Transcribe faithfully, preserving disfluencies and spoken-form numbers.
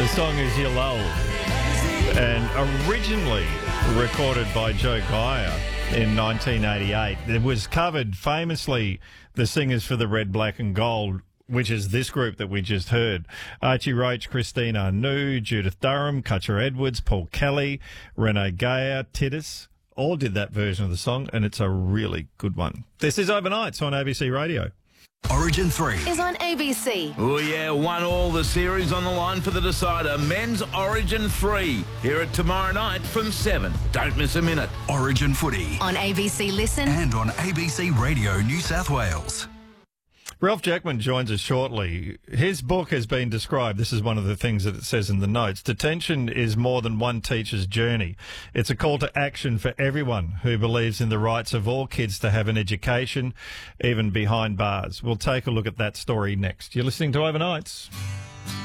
The song is Your Lull, and originally recorded by Joe Geyer in nineteen eighty-eight. It was covered famously, the singers for the Red, Black and Gold, which is this group that we just heard. Archie Roach, Christine Anu, Judith Durham, Cutcher Edwards, Paul Kelly, Renee Geyer, Titus, all did that version of the song, and it's a really good one. This is Overnights on A B C Radio. Origin three is on A B C. Oh yeah, one all, the series on the line for the decider. Men's Origin three. Hear it tomorrow night from seven. Don't miss a minute. Origin Footy On A B C Listen and on A B C Radio New South Wales. Ralph Jackman joins us shortly. His book has been described, this is one of the things that it says in the notes, detention is more than one teacher's journey. It's a call to action for everyone who believes in the rights of all kids to have an education, even behind bars. We'll take a look at that story next. You're listening to Overnights.